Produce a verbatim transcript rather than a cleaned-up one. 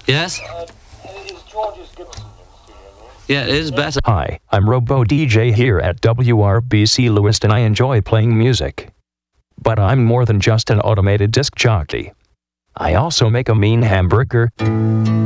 Yes? Uh, is George's Gibson in the studio? Yeah, it is better. Hi, I'm Robo D J here at W R B C Lewiston. I enjoy playing music. But I'm more than just an automated disc jockey. I also make a mean hamburger.